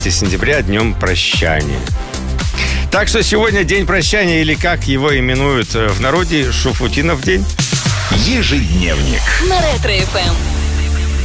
сентября днем прощания. Так что сегодня день прощания, или как его именуют в народе, Шуфутинов день. Ежедневник На Ретро-ФМ.